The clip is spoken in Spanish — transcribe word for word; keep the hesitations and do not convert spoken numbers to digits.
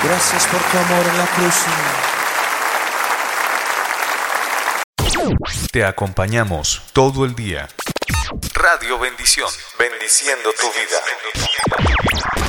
Gracias por tu amor en la cruz. Te acompañamos todo el día. Radio Bendición, bendiciendo tu vida.